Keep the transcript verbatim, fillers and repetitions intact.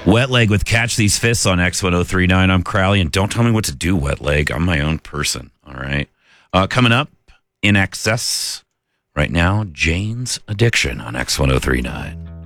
Wet Leg with Catch These Fists on X ten thirty-nine. I'm Crowley, and don't tell me what to do, Wet Leg. I'm my own person, all right? Uh, coming up, In Excess, right now, Jane's Addiction on X ten thirty-nine.